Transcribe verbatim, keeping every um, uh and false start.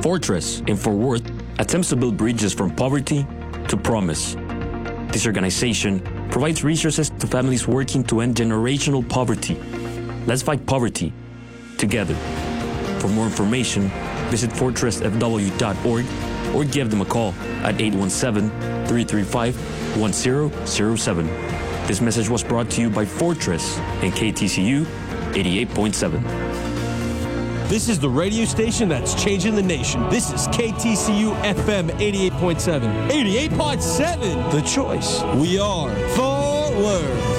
Fortress in Fort Worth attempts to build bridges from poverty to promise. This organization provides resources to families working to end generational poverty. Let's fight poverty together. For more information, visit fortress f w dot org or give them a call at eight one seven, three three five, one zero zero seven. This message was brought to you by Fortress and K T C U eighty-eight point seven. This is the radio station that's changing the nation. This is K T C U F M eighty-eight point seven. eighty-eight point seven, The Choice. We are Fort Worth.